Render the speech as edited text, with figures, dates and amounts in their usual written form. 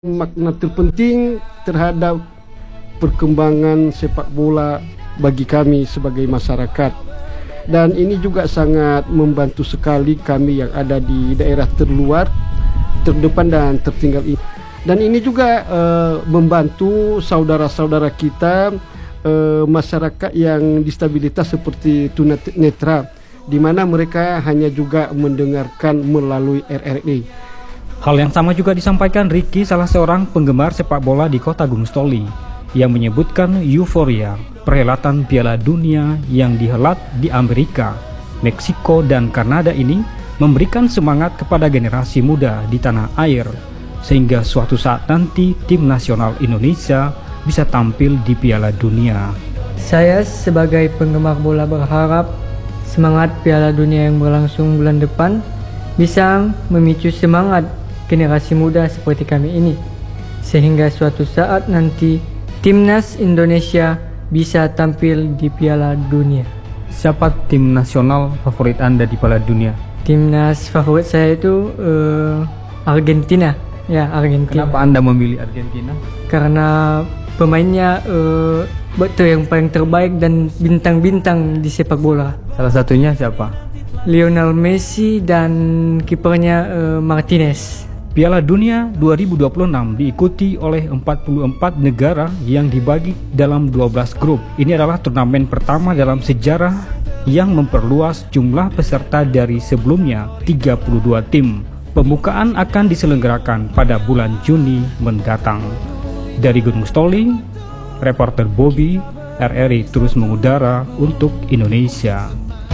Makna terpenting terhadap perkembangan sepak bola bagi kami sebagai masyarakat, dan ini juga sangat membantu sekali kami yang ada di daerah terluar, terdepan dan tertinggal ini. Dan ini juga membantu saudara-saudara kita masyarakat yang disabilitas seperti tunanetra, di mana mereka hanya juga mendengarkan melalui RRI. Hal yang sama juga disampaikan Ricky, salah seorang penggemar sepak bola di kota Gunung Stoli, yang menyebutkan euforia perhelatan Piala Dunia yang dihelat di Amerika, Meksiko, dan Kanada ini memberikan semangat kepada generasi muda di tanah air, sehingga suatu saat nanti tim nasional Indonesia bisa tampil di Piala Dunia. Saya sebagai penggemar bola berharap semangat Piala Dunia yang berlangsung bulan depan bisa memicu semangat generasi muda seperti kami ini, sehingga suatu saat nanti timnas Indonesia bisa tampil di Piala Dunia. Siapa tim nasional favorit Anda di Piala Dunia? Timnas favorit saya itu Argentina. Ya, Argentina. Kenapa Anda memilih Argentina? Karena pemainnya betul yang paling terbaik dan bintang-bintang di sepak bola. Salah satunya siapa? Lionel Messi dan kipernya Martinez. Piala Dunia 2026 diikuti oleh 44 negara yang dibagi dalam 12 grup. Ini adalah turnamen pertama dalam sejarah yang memperluas jumlah peserta dari sebelumnya 32 tim. Pembukaan akan diselenggarakan pada bulan Juni mendatang. Dari Gunung Stoli, reporter Bobby, RRI terus mengudara untuk Indonesia.